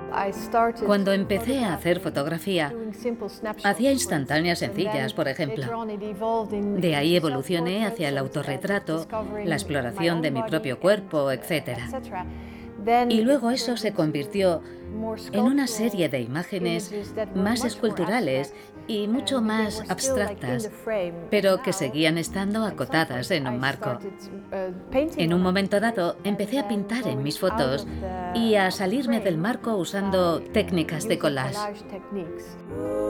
Cuando empecé a hacer fotografía, hacía instantáneas sencillas, por ejemplo. De ahí evolucioné hacia el autorretrato, la exploración de mi propio cuerpo, etc. Y luego eso se convirtió en una serie de imágenes más esculturales y mucho más abstractas, pero que seguían estando acotadas en un marco. En un momento dado, empecé a pintar en mis fotos y a salirme del marco usando técnicas de collage.